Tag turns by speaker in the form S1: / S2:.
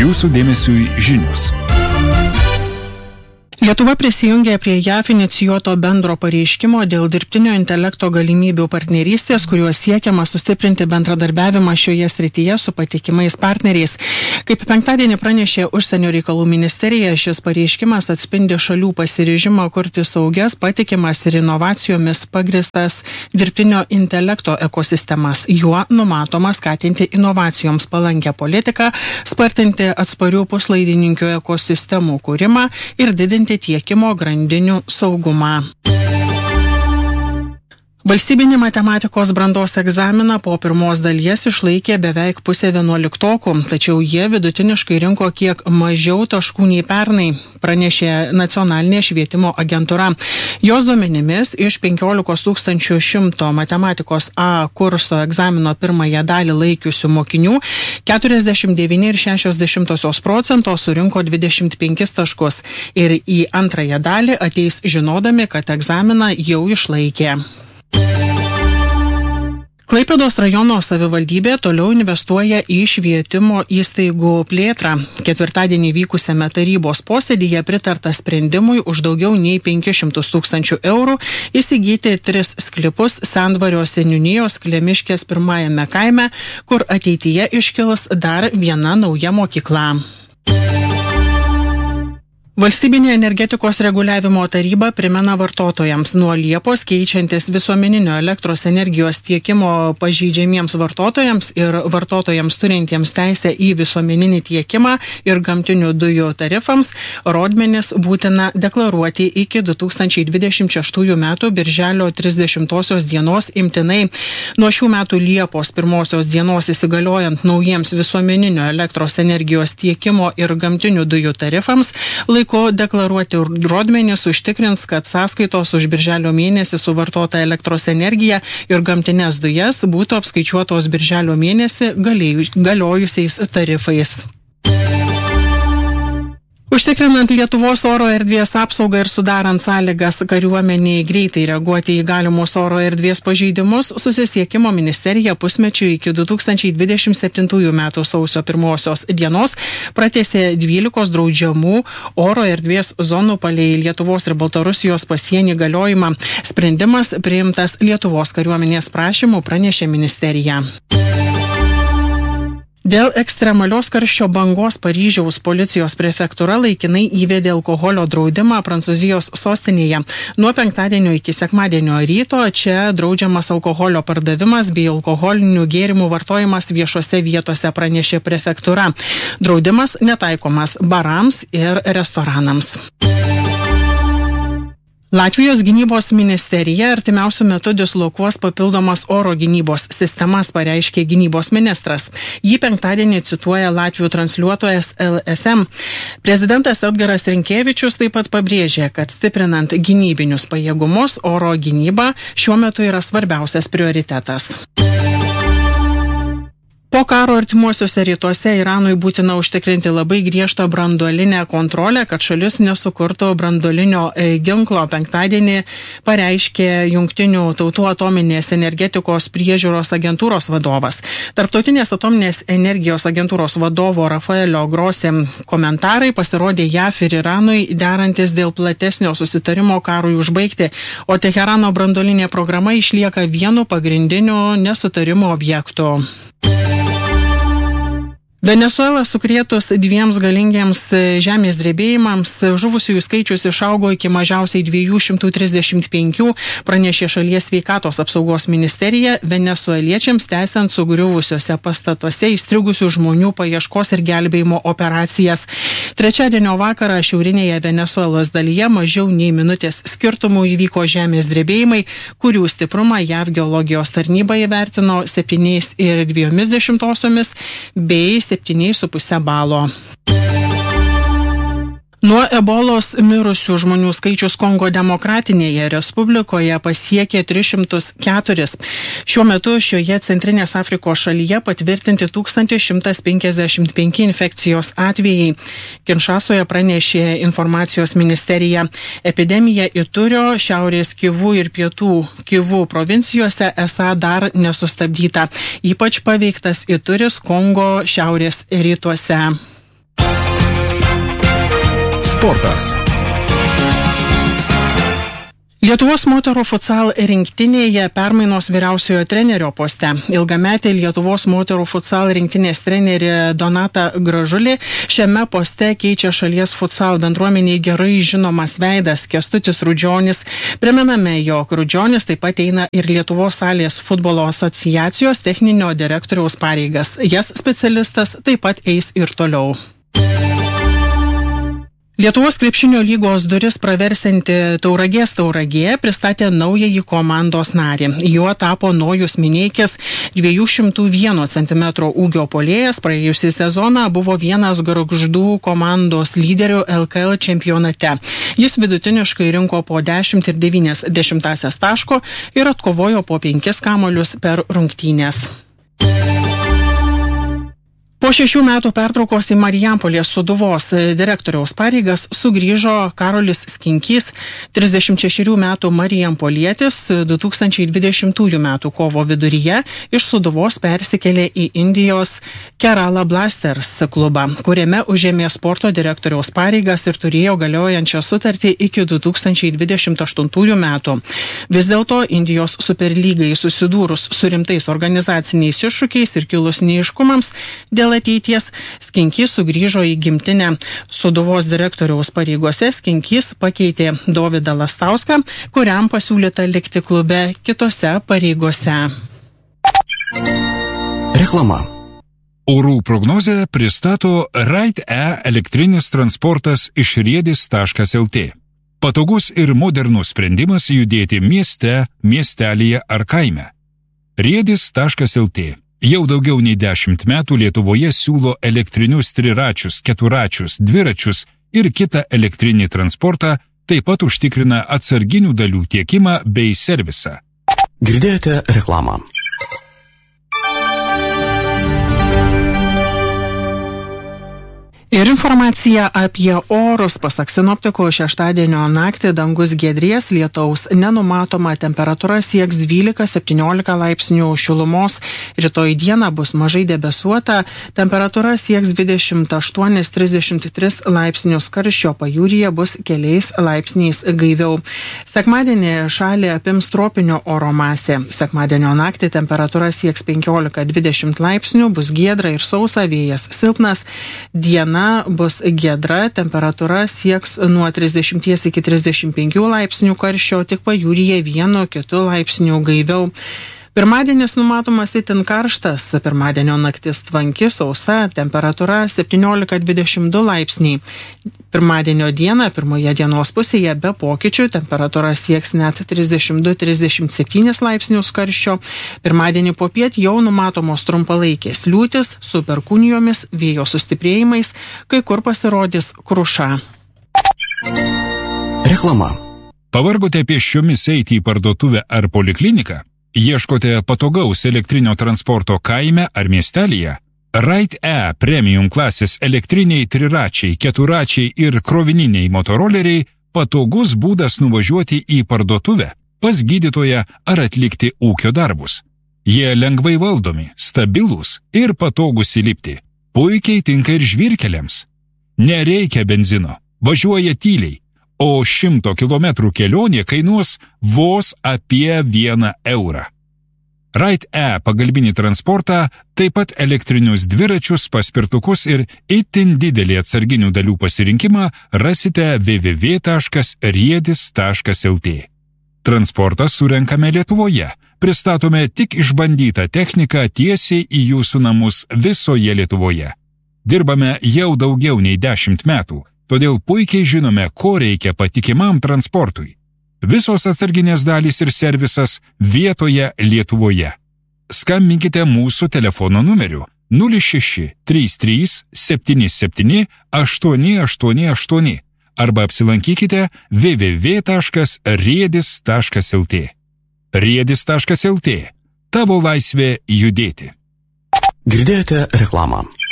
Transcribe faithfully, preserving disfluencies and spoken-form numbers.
S1: Jūsų dėmesiui žinios.
S2: Lietuva prisijungė prie J A F inicijuoto bendro pareiškimo dėl dirbtinio intelekto galimybių partnerystės, kuriuo siekiama sustiprinti bendradarbiavimą šioje srityje su patikimais partneriais. Kaip penktadienį pranešė Užsienio reikalų ministerija, šis pareiškimas atspindi šalių pasiryžimą kurti saugias, patikimas ir inovacijomis pagristas dirbtinio intelekto ekosistemas. Juo numatoma skatinti inovacijoms palankę politiką, spartinti atsparių puslaidininkių ekosistemų kūrimą ir didinti tiekimo grandinių saugumą. Valstybinį matematikos brandos egzaminą po pirmos dalies išlaikė beveik pusė vienuoliktokų, tačiau jie vidutiniškai rinko kiek mažiau taškų nei pernai, pranešė Nacionalinė švietimo agentūra. Jos duomenimis iš penkiolikos tūkstančių šimto matematikos A kurso egzamino pirmąją dalį laikiusių mokinių keturiasdešimt devyni ir šešios dešimtosios procento surinko dvidešimt penkis taškus ir į antrąją dalį ateis žinodami, kad egzaminą jau išlaikė. Klaipėdos rajono savivaldybė toliau investuoja į švietimo įstaigų plėtrą. Ketvirtadienį vykusiame tarybos posėdyje pritarta sprendimui už daugiau nei penkis šimtus tūkstančių eurų įsigyti tris sklypus Sendvario seniūnijos Klemiškės pirmajame kaime, kur ateityje iškils dar viena nauja mokykla. Valstybinė energetikos reguliavimo taryba primena vartotojams, nuo Liepos keičiantis visuomeninio elektros energijos tiekimo pažeidžiamiems vartotojams ir vartotojams turintiems teisę į visuomeninį tiekimą ir gamtinių dujų tarifams, rodmenis būtina deklaruoti iki du tūkstančiai dvidešimt šeštųjų metų birželio trisdešimtosios dienos imtinai. Nuo šių metų Liepos pirmosios dienos įsigaliojant naujiems visuomeninio elektros energijos tiekimo ir gamtinių dujų tarifams, laiku deklaruoti rodmenis užtikrins, kad sąskaitos už birželio mėnesį suvartota elektros energija ir gamtinės dujas būtų apskaičiuotos birželio mėnesį galiojusiais tarifais. Užtikrinant Lietuvos oro erdvės apsaugą ir sudarant sąlygas kariuomeniai greitai reaguoti į galimus oro erdvės pažeidimus, Susisiekimo ministerija pusmečiui iki du tūkstančiai dvidešimt septintųjų metų sausio pirmosios dienos pratęsė dvylikos draudžiamų oro erdvės zonų palei Lietuvos ir Baltarusijos pasienį galiojimą. Sprendimas priimtas Lietuvos kariuomenės prašymų, pranešė ministerija. Dėl ekstremalios karščio bangos Paryžiaus policijos prefektūra laikinai įvedė alkoholio draudimą Prancūzijos sostinėje. Nuo penktadienio iki sekmadienio ryto čia draudžiamas alkoholio pardavimas bei alkoholinių gėrimų vartojimas viešose vietose, pranešė prefektūra. Draudimas netaikomas barams ir restoranams. Latvijos gynybos ministerija artimiausiu metu dislokuos papildomas oro gynybos sistemas, pareiškė gynybos ministras. Jį penktadienį cituoja Latvių transliuotojas L S M. Prezidentas Edgaras Rinkevičius taip pat pabrėžė, kad stiprinant gynybinius pajėgumus oro gynyba šiuo metu yra svarbiausias prioritetas. Po karo artimuosiuose rytuose Iranui būtina užtikrinti labai griežtą branduolinę kontrolę, kad šalis nesukurtų branduolinio ginklo. Penktadienį pareiškė Jungtinių tautų atominės energetikos priežiūros agentūros vadovas. Tarptautinės atominės energijos agentūros vadovo Rafaelio Grossi komentarai pasirodė J A F ir Iranui derantis dėl platesnio susitarimo karui užbaigti, o Teherano branduolinė programa išlieka vienu pagrindiniu nesutarimo objektu. Venesuela sukrėtus dviems galingiems žemės drebėjimams, žuvusiųjų skaičius išaugo iki mažiausiai dviejų šimtų trisdešimt penkių, pranešė šalies sveikatos apsaugos ministerija, venesueliečiams tęsiant sugriuvusiuose pastatuose įstrigusių žmonių paieškos ir gelbėjimo operacijas. Trečiadienio vakarą šiaurinėje Venesuelos dalyje mažiau nei minutės skirtumų įvyko žemės drebėjimai, kurių stiprumą J A V geologijos tarnyba įvertino septyniais ir dviejomis dešimtosiomis bei septyniais su puse balo. Nuo ebolos mirusių žmonių skaičius Kongo demokratinėje respublikoje pasiekė tris šimtus keturis. Šiuo metu šioje Centrinės Afrikos šalyje patvirtinti tūkstantis šimtas penkiasdešimt penki infekcijos atvejai. Kinšasoje pranešė informacijos ministerija. Epidemija Iturio, Šiaurės Kivų ir Pietų Kivų provincijose esą dar nesustabdyta. Ypač paveiktas Ituris Kongo šiaurės rytuose.
S1: Sportas.
S2: Lietuvos moterų futsal rinktinėje permainos vyriausiojo trenerio poste. Ilgametė Lietuvos moterų futsal rinktinės trenerė Donata Gražulė šiame poste keičia šalies futsal bendruomeniai gerai žinomas veidas Kęstutis Rudžionis. Primename, jog Rudžionis taip pat eina ir Lietuvos salės futbolo asociacijos techninio direktoriaus pareigas. Jas specialistas taip pat eis ir toliau. Lietuvos krepšinio lygos duris praversianti Tauragės Tauragė pristatė naująjį komandos narį. Juo tapo Nojus Mineikis, dviejų šimtų vieno centimetro ūgio puolėjas, praėjusį sezoną buvo vienas gargždų komandos lyderių L K L čempionate. Jis vidutiniškai rinko po dešimt ir devynias dešimtąsias taško ir atkovojo po penkis kamuolius per rungtynes. Po šešių metų pertraukos į Marijampolės Sūduvos direktoriaus pareigas sugrįžo Karolis Skinkys, trisdešimt šešerių metų marijampolietis, du tūkstančiai dvidešimtųjų metų kovo viduryje iš Sūduvos persikėlė į Indijos Kerala Blasters klubą, kuriame užėmė sporto direktoriaus pareigas ir turėjo galiojančią sutartį iki du tūkstančiai dvidešimt aštuntųjų metų. Vis dėlto Indijos superlygai susidūrus su rimtais organizaciniais iššūkiais ir kilus neaiškumams dėl ateities, Skinkys sugrįžo į gimtinę. Sūduvos direktoriaus pareigose Skinkys pakeitė Dovydą Lastauską, kuriam pasiūlyta likti klube kitose pareigose.
S1: Reklama. Orų prognozę pristato Ride-E elektrinis transportas iš riedis taškas el tė. Patogus ir modernus sprendimas judėti mieste, miestelyje ar kaime. riedis taškas el tė. Jau daugiau nei dešimt metų Lietuvoje siūlo elektrinius triračius, keturačius, dviračius ir kitą elektrinį transportą, taip pat užtikrina atsarginių dalių tiekimą bei servisą.
S3: Girdėjote reklamą.
S2: Ir informacija apie orus. Pasak sinoptikų, šeštadienio naktį dangus giedrės, lietaus nenumatoma, temperatūra sieks dvylika septyniolika laipsnių šilumos, rytoj dieną bus mažai debesuota, temperatūra sieks dvidešimt aštuoni trisdešimt tris laipsnius, karščio pajūryje bus keliais laipsniais gaiviau. Sekmadienį šalį apims tropinio oro masė. Sekmadienio naktį temperatūra sieks penkiolika dvidešimt laipsnių, bus giedra ir sausa, vėjas silpnas, diena bus giedra, temperatūra sieks nuo trisdešimt iki trisdešimt penkių laipsnių karščio, tik pajūryje vienu kitu laipsniu gaiviau. Pirmadienis numatomas itin karštas, pirmadienio naktis tvanki, sausa, temperatūra septyniolika dvidešimt du laipsniai. Pirmadienio dieną, pirmoje dienos pusėje be pokyčių, temperatūra sieks net trisdešimt du trisdešimt septynis laipsnius karščio. Pirmadienį popiet jau numatomos trumpalaikės liūtis su perkūnijomis, vėjo sustiprėjimais, kai kur pasirodys kruša.
S3: Reklama.
S1: Pavargote pėsčiomis eiti į parduotuvę ar polikliniką? Ieškote patogaus elektrinio transporto kaime ar miestelyje? Ride-E premium klasės elektriniai triračiai, keturačiai ir krovininiai motoroleriai patogus būdas nuvažiuoti į parduotuvę, pas gydytoją ar atlikti ūkio darbus. Jie lengvai valdomi, stabilūs ir patogus įlipti. Puikiai tinka ir žvyrkeliams. Nereikia benzino, važiuoja tyliai, o šimto kilometrų kelionė kainuos vos apie vieną eurą. Ride-E pagalbinį transportą, taip pat elektrinius dviračius, paspirtukus ir itin didelį atsarginių dalių pasirinkimą rasite w w w taškas riedis taškas el tė. Transportą surenkame Lietuvoje, pristatome tik išbandytą techniką tiesiai į jūsų namus visoje Lietuvoje. Dirbame jau daugiau nei dešimt metų, todėl puikiai žinome, ko reikia patikimam transportui. Visos atsarginės dalys ir servisas vietoje Lietuvoje. Skambinkite mūsų telefono numeriu nulis šeši trys trys septyni septyni aštuoni aštuoni aštuoni arba apsilankykite w w w taškas riedis taškas el tė. riedis taškas el tė. Tavo laisvė judėti.
S3: Girdėjote reklamą.